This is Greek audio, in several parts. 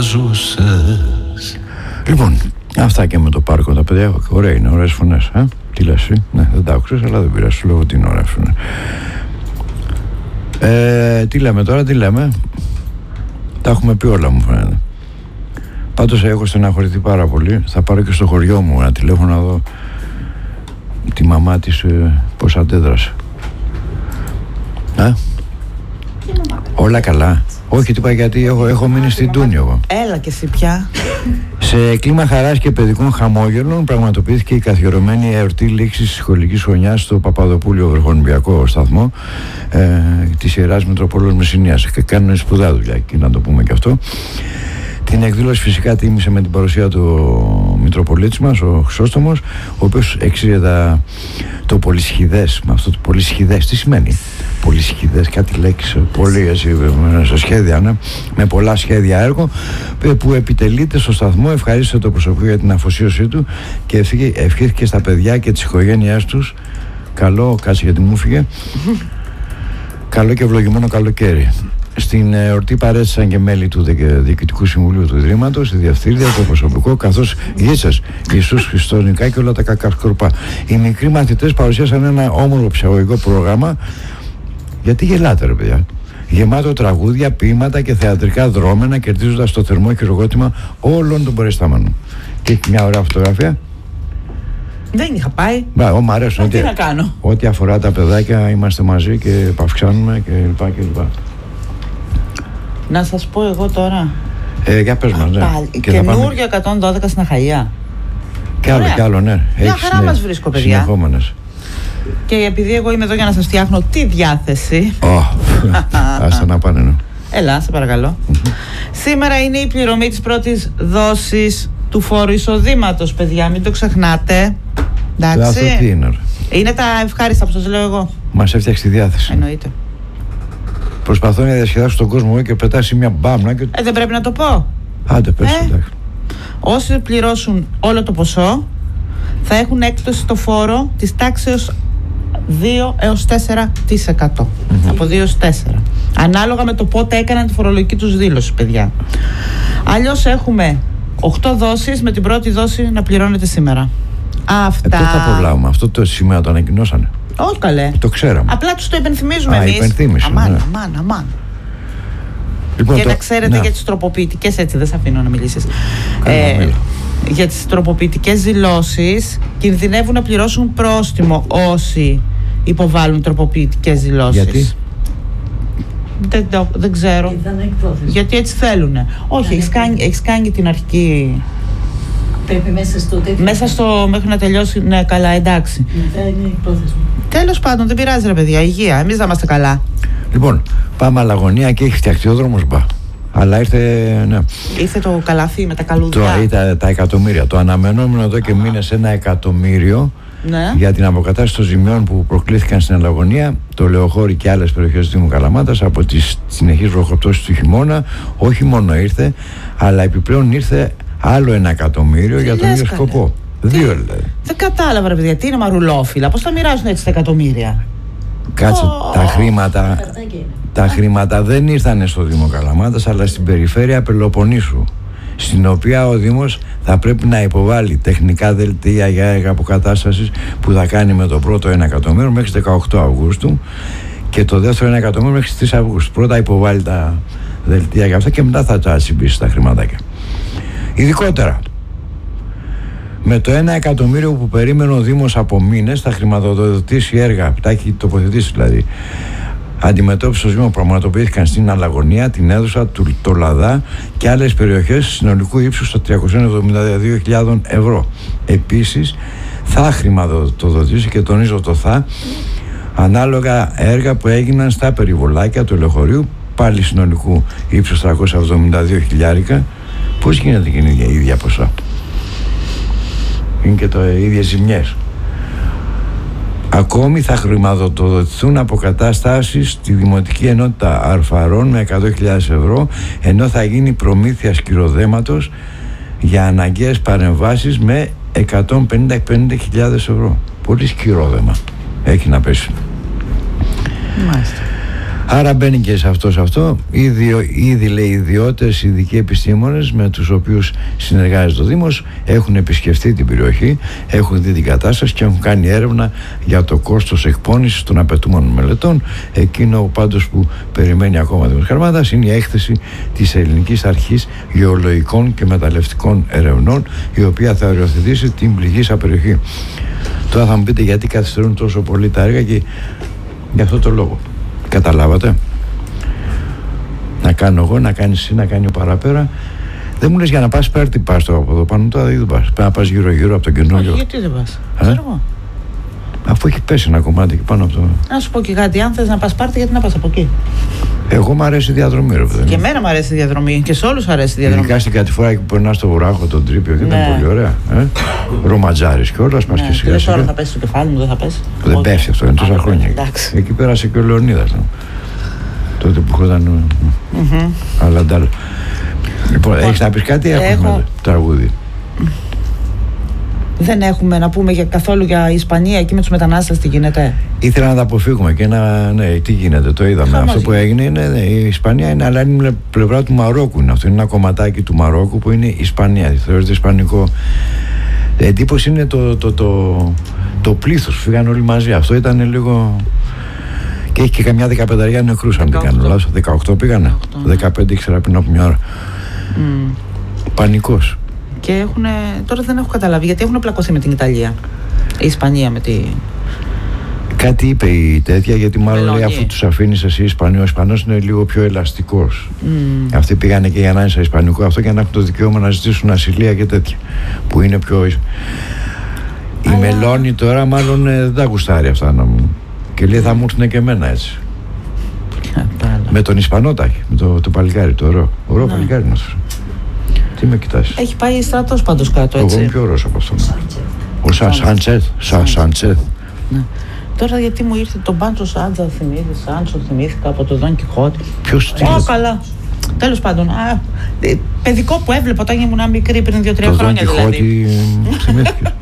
ζούσες. Λοιπόν, αυτά και με το πάρκο τα παιδιά. Ωραία είναι, ωραίες φωνές. Τι λες εσύ? Ναι, δεν τα άκουσες, αλλά δεν πειράζει, σου λέω ότι είναι ωραία φωνές. Τι λέμε τώρα, τι λέμε? Τα έχουμε πει όλα, μου φαίνεται. Πάντως έχω στεναχωρηθεί πάρα πολύ. Θα πάρω και στο χωριό μου ένα τηλέφωνο να δω τη μαμά της πως αντέδρασε. Όλα καλά? Όχι, τι είπα, γιατί έχω μείνει στην Τούνη εγώ. Έλα και εσύ πια. Σε κλίμα χαράς και παιδικών χαμόγελων πραγματοποιήθηκε η καθιερωμένη εορτή λήξης της σχολικής χρονιάς στο Παπαδοπούλιο Βρεχονιμπιακό σταθμό της Ιεράς Μητροπόλεως Μεσσηνίας. Και κάνουν σπουδαία δουλειά εκεί, να το πούμε και αυτό. Την εκδήλωση φυσικά τίμησε με την παρουσία του Μητροπολίτης μας, ο Χρυσόστομος, ο οποίος εξήγεται το πολυσχηδές. Με αυτό το πολυσχηδές τι σημαίνει? Πολυσχηδές, κάτι λέξη, πολύ σε σχέδια, ναι, με πολλά σχέδια έργο που επιτελείται στο σταθμό. Ευχαρίστησε το προσωπικό για την αφοσίωσή του και ευχήθηκε στα παιδιά και τις οικογένειές τους καλό, κάτσε γιατί μου φύγε, καλό και ευλογημένο καλοκαίρι. Στην εορτή παρέστησαν και μέλη του Διοικητικού Συμβουλίου του Ιδρύματος, η Διευθύντρια, το προσωπικό, καθώς γίτσες, Ιησούς Χριστός νικά και όλα τα κακά σκορπά. Οι μικροί μαθητές παρουσίασαν ένα όμορφο ψυχαγωγικό πρόγραμμα. Γιατί γελάτε, ρε παιδιά? Γεμάτο τραγούδια, ποίηματα και θεατρικά δρόμενα, κερδίζοντας το θερμό χειροκρότημα όλων των παριστάμενων. Και έχει μια ωραία φωτογραφία. Δεν είχα πάει. Μ' αρέσουν. Τι να κάνω? Ό,τι αφορά τα παιδάκια είμαστε μαζί και παυξάνουμε κλπ. Να σας πω εγώ τώρα. Για πες μας, ναι. Καινούριο 112 στην Αχαΐα. Κι άλλο, ναι. Μια χαρά μας βρίσκω, παιδιά. Συνεχόμενες. Και επειδή εγώ είμαι εδώ για να σας φτιάχνω τη διάθεση. Άστα να πάνε, ναι. Έλα, σε παρακαλώ. Σήμερα είναι η πληρωμή της πρώτης δόσης του φόρου εισοδήματος, παιδιά. Μην το ξεχνάτε. Εντάξει. Αυτό τι είναι? Είναι τα ευχάριστα που σας λέω εγώ. Μας έφτιαξε τη διάθεση. Εννοείται. Προσπαθώ να διασκεδάσω τον κόσμο και πετάσει μια μπάμνα και... Δεν πρέπει να το πω. Άντε πες, εντάξει. Όσοι πληρώσουν όλο το ποσό θα έχουν έκπτωση στο φόρο της τάξεως 2 έως 4%. Από 2 έως 4. Ανάλογα με το πότε έκαναν τη φορολογική τους δήλωση, παιδιά. Αλλιώς έχουμε 8 δόσεις, με την πρώτη δόση να πληρώνετε σήμερα. Αυτά. Πώς θα προλάβουμε? Αυτό το σήμερα το ανακοινώσανε? Όχι καλέ. Το ξέραμε. Απλά τους το υπενθυμίζουμε εμείς. Αμάν. Λοιπόν, και να ξέρετε, για τις τροποποιητικές, έτσι δεν σε αφήνω να μιλήσεις. Για τις τροποποιητικές δηλώσεις κινδυνεύουν να πληρώσουν πρόστιμο όσοι υποβάλλουν τροποποιητικές δηλώσεις. Γιατί? Δεν ξέρω. Γιατί έτσι θέλουνε. Όχι, έχεις κάνει την αρχική. Πρέπει μέσα στο μέχρι να τελειώσει. Ναι, καλά, εντάξει. Μετά είναι υπόθεση. Τέλος πάντων, δεν πειράζει, ρε παιδιά, υγεία. Εμείς θα είμαστε καλά. Λοιπόν, πάμε Αλλαγωνία και έχει φτιαχτεί ο δρόμος, αλλά ήρθε το καλάθι με τα καλούδια. Τα εκατομμύρια. Το αναμενόμενο εδώ και μήνες 1 εκατομμύριο, ναι, για την αποκατάσταση των ζημιών που προκλήθηκαν στην Αλλαγωνία, το Λεωχώρι και άλλες περιοχές του Δήμου Καλαμάτας από τις συνεχείς βροχοπτώσεις του χειμώνα. Όχι μόνο ήρθε, αλλά επιπλέον ήρθε άλλο 1 εκατομμύριο για τον ίδιο σκοπό. 2 δηλαδή. Δεν κατάλαβα, ρε παιδιά, τι είναι μαρουλόφυλλα, πώς θα μοιράζουν έτσι τα εκατομμύρια? Κάτσε, τα χρήματα δεν ήρθαν στο Δήμο Καλαμάτας, αλλά στην περιφέρεια Πελοποννήσου, στην οποία ο Δήμος θα πρέπει να υποβάλει τεχνικά δελτία για έργα αποκατάστασης που θα κάνει με το πρώτο 1 εκατομμύριο μέχρι 18 Αυγούστου και το δεύτερο 1 εκατομμύριο μέχρι 3 Αυγούστου. Πρώτα υποβάλει τα δελτία για αυτά και μετά θα τσιμπήσει τα χρηματάκια. Ειδικότερα, με το 1 εκατομμύριο που περίμενε ο Δήμος από μήνες θα χρηματοδοτήσει έργα, τα έχει τοποθετήσει δηλαδή, αντιμετώπιση στο Δήμο πραγματοποιήθηκαν στην Αλλαγωνία, την Έδουσα, το Λαδά και άλλες περιοχές συνολικού ύψους στα 372.000 ευρώ. Επίσης θα χρηματοδοτήσει, και τονίζω το θα, ανάλογα έργα που έγιναν στα περιβολάκια του Λεωχωρίου, πάλι συνολικού ύψους 372.000. Πώς γίνεται και είναι η ίδια ποσά? Είναι και οι ίδιες ζημιές. Ακόμη θα χρηματοδοτηθούν αποκατάστασεις στη Δημοτική Ενότητα Αρφαρών με 100.000 ευρώ, ενώ θα γίνει προμήθεια σκυροδέματος για αναγκαίες παρεμβάσεις με 150.000 ευρώ. Πολύ σκυρόδεμα έχει να πέσει. Μάλιστα. Άρα μπαίνει και σε αυτό. Ήδη λέει ιδιώτες, ειδικοί επιστήμονες με τους οποίους συνεργάζεται ο Δήμος έχουν επισκεφτεί την περιοχή, έχουν δει την κατάσταση και έχουν κάνει έρευνα για το κόστος εκπώνησης των απαιτούμενων μελετών. Εκείνο πάντως που περιμένει ακόμα ο Δήμος Χαρμάδας είναι η έκθεση της Ελληνικής Αρχής Γεωλογικών και Μεταλλευτικών Ερευνών, η οποία θα οριοθετήσει την πληγήσα περιοχή. Τώρα θα μου πείτε γιατί καθυστερούν τόσο πολύ τα έργα, και για αυτό το λόγο. Καταλάβατε? Να κάνω εγώ, να κάνεις εσύ, να κάνει ο παραπέρα. Δεν μου λες για να πας πέρα, τι πας τώρα από εδώ πάνω, τώρα δεν πας. Πρέπει να πας γύρω-γύρω από το καινούριο. Γιατί δεν πας? Ξέρω. Αφού έχει πέσει ένα κομμάτι εκεί πάνω από το. Να σου πω και κάτι, αν θες να πας Σπάρτη, γιατί να πας από εκεί? Εγώ μου αρέσει η διαδρομή, ρε παιδί. Και εμένα μου αρέσει η διαδρομή, και σε όλους αρέσει η διαδρομή. Ειδικά στην κατηφορά που περνάς στο βουράχο, τον Τρίπιο, και ήταν πολύ ωραία. Ρωματζάρης κιόλας, πας και σιγά σιγά. Τώρα θα πέσει στο κεφάλι μου, δεν θα πέσει? Δεν πέφτει αυτό, είναι τόσα χρόνια. Εντάξει. Εκεί πέρασε και ο Λεωνίδας. Τότε που χόταν. Αλλά ντάλ. Λοιπόν, έχεις να πεις κάτι? Έχουμε τραγούδι. Δεν έχουμε να πούμε καθόλου για Ισπανία, εκεί με τους μετανάστες τι γίνεται? Ήθελα να τα αποφύγουμε και ναι, τι γίνεται, το είδαμε. Αυτό που έγινε είναι, η Ισπανία είναι, αλλά είναι πλευρά του Μαρόκου. Είναι αυτό, είναι ένα κομματάκι του Μαρόκου που είναι η Ισπανία. Θεωρείται ισπανικό. Εντύπωση είναι το πλήθος, φύγαν όλοι μαζί. Αυτό ήταν λίγο. Και έχει και καμιά 15 νεκρούς, αν δεν κάνω λάθος. 18 πήγανε. 15 ήξερα πριν από μια ώρα. Πανικός. Και τώρα δεν έχω καταλάβει γιατί έχουν πλακωθεί με την Ιταλία. Η Ισπανία με τη. Κάτι είπε η τέτοια, γιατί μάλλον λέει, αφού τους αφήνεις εσύ Ισπανίο, ο Ισπανός είναι λίγο πιο ελαστικός. Αυτοί πήγανε και για να είναι σε ισπανικό αυτό και να έχουν το δικαίωμα να ζητήσουν ασυλία και τέτοια. Που είναι πιο. Η Μελώνη τώρα μάλλον δεν τα γουστάρει αυτά να μου. Και λέει θα μου έρθουν και εμένα έτσι. Με τον Ισπανό τα έχει, με το παλικάρι, το ωραίο. Ωραίο παλικάρι είναι αυτό. Τι με κοιτάς? Έχει πάει στρατός πάντως κάτω, έτσι. Εγώ είμαι πιο ωραίος από αυτόν. Ο Σάντσεθ. Ναι. Τώρα γιατί μου ήρθε το Μπάντσο Σάντσο θυμήθηκα από το Δον Κιχώτη. Ποιος τι? Καλά. Τέλος πάντων, παιδικό που έβλεπα όταν ήμουν μικρή πριν 2-3 χρόνια δηλαδή. Το Δον Κιχώτη θυμήθηκες?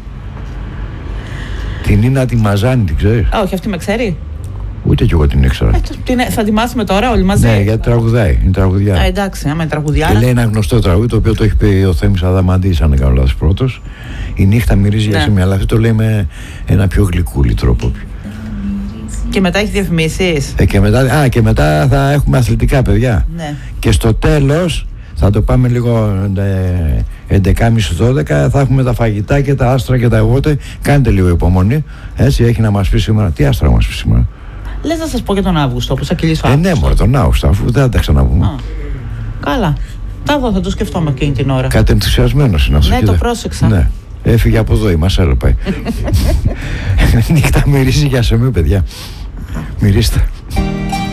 Την Νίνα τη Μαζάνη, την ξέρεις? Όχι, αυτή με ξέρει. Ούτε κι εγώ την ήξερα. Θα τη μάθουμε τώρα όλοι μαζί? Ναι, γιατί τραγουδάει, είναι τραγουδιά. Εντάξει, άμα είναι τραγουδιά. Και λέει ένα γνωστό τραγούδι, το οποίο το έχει πει ο Θέμης Αδαμαντής, αν δεν κάνω λάθος, πρώτος. Η νύχτα μυρίζει για σημεία, αλλά αυτό το λέει με ένα πιο γλυκούλη τρόπο. Και μετά έχει διαφημίσεις. Και μετά θα έχουμε αθλητικά, παιδιά. Ναι. Και στο τέλος θα το πάμε λίγο 11.30-12, θα έχουμε τα φαγητά και τα άστρα και τα εγώτε. Κάντε λίγο υπομονή. Έτσι, έχει να μας πει σήμερα. Τι άστρα μας πει σήμερα? Λες να σας πω και τον Αύγουστο, όπως θα κυλήσω Αύγουστο? Ναι, μωρέ, τον Αύγουστο, αφού δεν θα τα ξαναπούμε. Καλά. Θα το σκεφτόμαι εκείνη την ώρα. Κάτι ενθουσιασμένος είναι αυτό. Ναι, το πρόσεξα. Ναι. Έφυγε από εδώ, η Μασέλα πάει. Νύχτα μυρίζει για σεμί, παιδιά. Μυρίστε.